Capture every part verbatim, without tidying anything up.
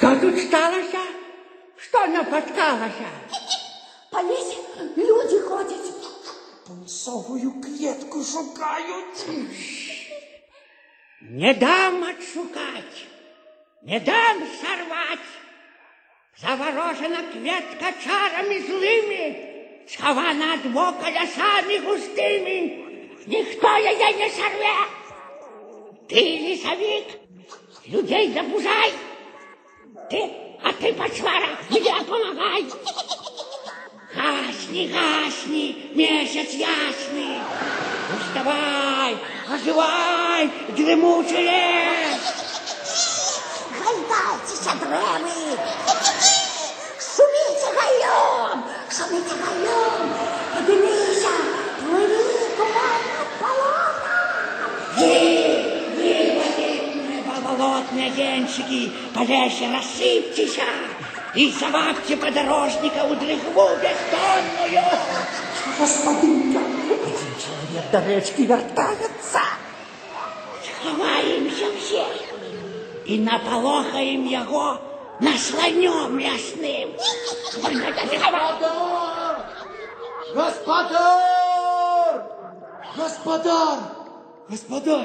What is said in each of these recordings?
Що тут сталося? Що напаткалося? По лісі люди ходять. Пунцовую клетку шукають. Не дам отшукать, не дам сорвать. Заворожена клетка чарами злыми, схована от бока лесами густыми. Никто ее не сорвет. Ты, лесовик, людей забужай. Ты, а ты, почвара, мне помогай. Гасни, гасни, месяц ясный. Уставай, оживай, дремучий лес. Гайдайтеся, древы. Шумите гаем, шумите гаем. Поднимися, плыви, туманно, болото. Вы, вы, болотные, болотные денщики, полезьте, рассыпьтесь и зававьте подорожника у дрыхву бессонную. Господинка, один человек до речки вертается. Сховаемся все и наполохаем его наслонем лясным. Господар! Господар! Господар! Господар!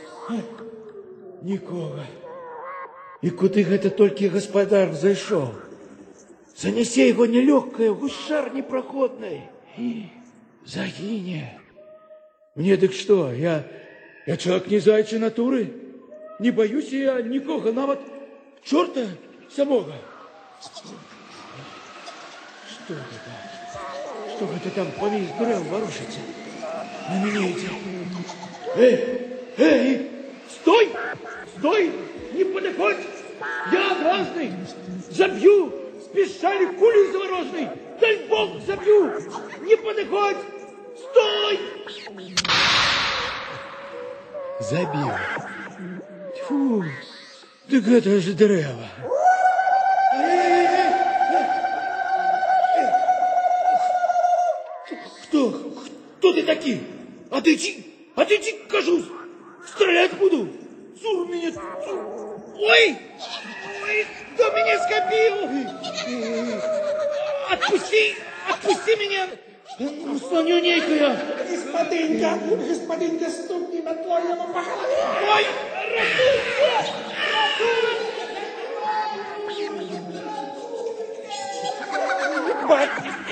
Нікога. І куди гэта толькі гаспадар зайшоў? Занесе его нелегкое в гушар непроходной. И загине. Мне дык что, я, я человек не зайчей натуры. Не боюсь я никого, нават черта самого. Что это? Что это там помимо дырел ворушится? На меня идет. Эй, эй, стой, стой, не подходь. Я разный, забью, спешали кулей заворожной. Дай Бог забью, не подходь, стой. Забил. Фу, так это же древо. Кто? Кто ты такие? Отойди, отойди, кажусь. Стрелять буду. Сур меня. Ой, ой, кто меня скопил? Отпусти, отпусти меня. Слонюнейка я. Господинка, господинка, стукни на твоему по голове. Ой, раздуйся, раздуйся. Бать.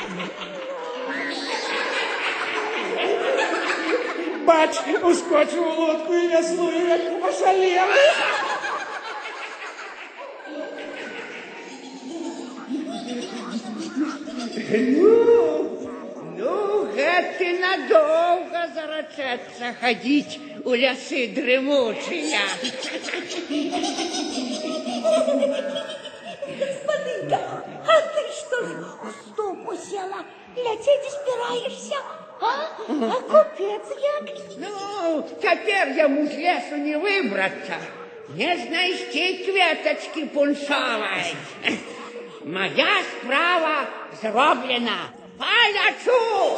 Бач, ускочив у лодку і веслую, як пошалів. Ну, ну, гэты надолго зарачацца ходить у лясы дремучие. Господинка, а ты что ж в ступу села? Лететь не спираешься? А? А купец як? Ну, теперь ему з лесу не выбраться, не знайти кветочки пуншовой. Моя справа зроблена. Полечу!